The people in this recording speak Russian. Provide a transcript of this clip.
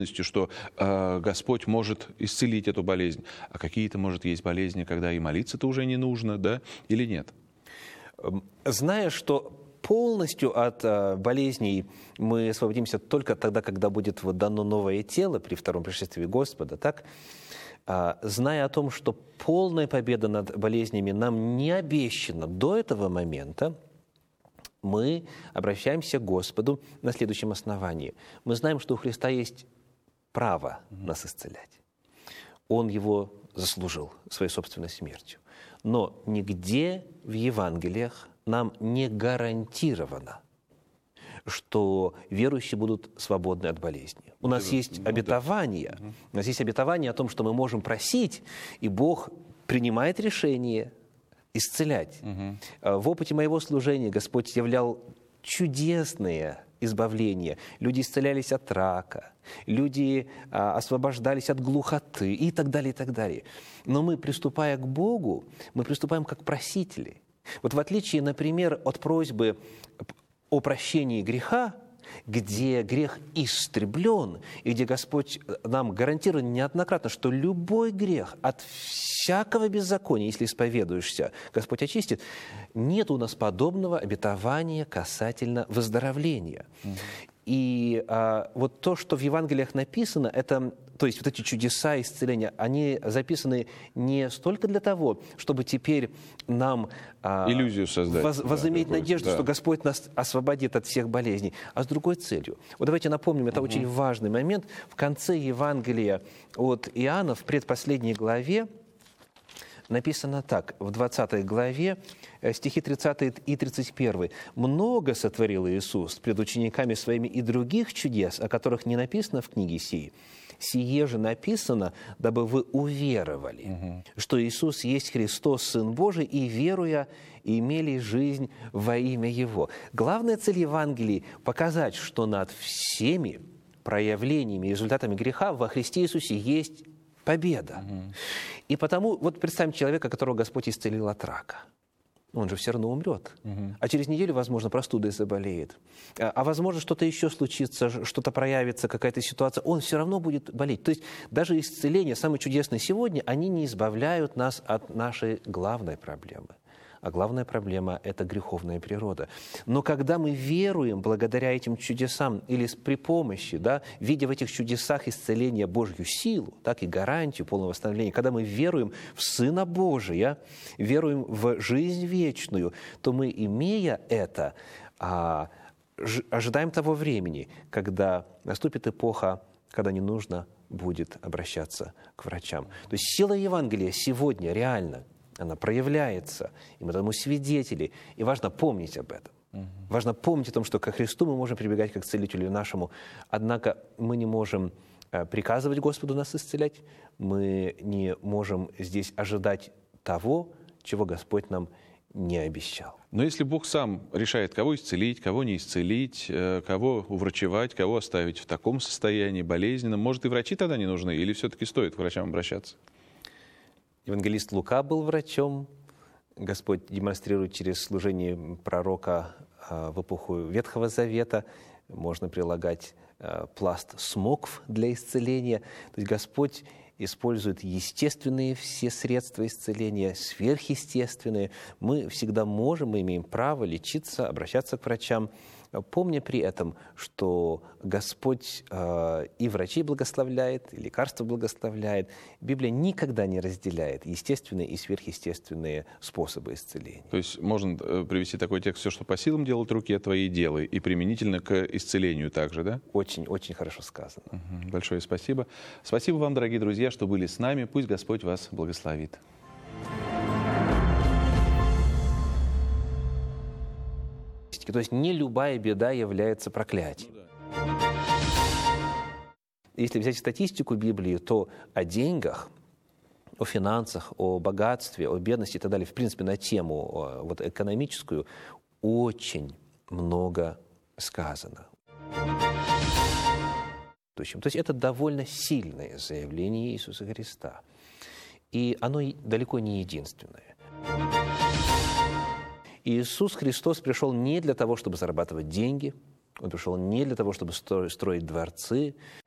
что Господь может исцелить эту болезнь, а какие-то, может, есть болезни, когда и молиться-то уже не нужно, да, или нет? Зная, что полностью от болезней мы освободимся только тогда, когда будет вот дано новое тело при втором пришествии Господа, так? Зная о том, что полная победа над болезнями нам не обещана до этого момента, мы обращаемся к Господу на следующем основании. Мы знаем, что у Христа есть право нас исцелять. Он его заслужил своей собственной смертью. Но нигде в Евангелиях нам не гарантировано, что верующие будут свободны от болезни. У нас есть обетование. У нас есть обетование о том, что мы можем просить, и Бог принимает решение исцелять. В опыте моего служения Господь являл чудесные избавления. Люди исцелялись от рака, люди освобождались от глухоты и так далее, и так далее. Но мы, приступая к Богу, мы приступаем как просители. Вот в отличие, например, от просьбы о прощении греха, где грех истреблен, и где Господь нам гарантирует неоднократно, что любой грех от всякого беззакония, если исповедуешься, Господь очистит, нет у нас подобного обетования касательно выздоровления. И вот то, что в Евангелиях написано, это, то есть вот эти чудеса исцеления, они записаны не столько для того, чтобы теперь нам иллюзию создать, возыметь надежду, что Господь нас освободит от всех болезней, а с другой целью. Вот давайте напомним, это очень важный момент. В конце Евангелия от Иоанна, в предпоследней главе, написано так, в 20 главе, стихи 30 и 31. «Много сотворил Иисус пред учениками своими и других чудес, о которых не написано в книге сии. Сие же написано, дабы вы уверовали, что Иисус есть Христос, Сын Божий, и, веруя, имели жизнь во имя Его». Главная цель Евангелия – показать, что над всеми проявлениями и результатами греха во Христе Иисусе есть победа. И потому, вот представим человека, которого Господь исцелил от рака. Он же все равно умрет. А через неделю, возможно, простудой заболеет. А возможно, что-то еще случится, что-то проявится, какая-то ситуация. Он все равно будет болеть. То есть даже исцеления, самые чудесные сегодня, они не избавляют нас от нашей главной проблемы. А главная проблема – это греховная природа. Но когда мы веруем благодаря этим чудесам или при помощи, видя в этих чудесах исцеления Божью силу, так и гарантию полного восстановления, когда мы веруем в Сына Божия, веруем в жизнь вечную, то мы, имея это, ожидаем того времени, когда наступит эпоха, когда не нужно будет обращаться к врачам. То есть сила Евангелия сегодня реально – она проявляется, и мы тому свидетели. И важно помнить об этом. Важно помнить о том, что ко Христу мы можем прибегать как к Целителю нашему, однако мы не можем приказывать Господу нас исцелять, мы не можем здесь ожидать того, чего Господь нам не обещал. Но если Бог сам решает, кого исцелить, кого не исцелить, кого уврачевать, кого оставить в таком состоянии болезненном, может, и врачи тогда не нужны, или все-таки стоит к врачам обращаться? Евангелист Лука был врачом. Господь демонстрирует через служение пророка в эпоху Ветхого Завета. Можно прилагать пласт смокв для исцеления. То есть Господь использует естественные все средства исцеления, сверхъестественные. Мы всегда можем, мы имеем право лечиться, обращаться к врачам, помня при этом, что Господь и врачей благословляет, и лекарства благословляет. Библия никогда не разделяет естественные и сверхъестественные способы исцеления. То есть можно привести такой текст: «Все, что по силам делают руки, твои делай», и применительно к исцелению также, да? Очень, очень хорошо сказано. Большое спасибо. Спасибо вам, дорогие друзья, что были с нами. Пусть Господь вас благословит. То есть не любая беда является проклятием. Если взять статистику Библии, то о деньгах, о финансах, о богатстве, о бедности и так далее, в принципе, на тему вот, экономическую, очень много сказано. То есть это довольно сильное заявление Иисуса Христа. И оно далеко не единственное. Иисус Христос пришел не для того, чтобы зарабатывать деньги, Он пришел не для того, чтобы строить дворцы,